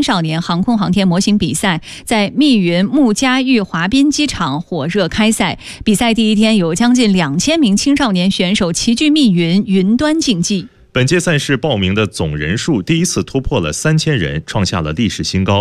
少年航空航天模型比赛在密云穆家峪滑滨机场火热开赛。比赛第一天，有将近2000名青少年选手齐聚密云云端竞技。 本届赛事报名的总人数第一次突破了3000人，创下了历史新高。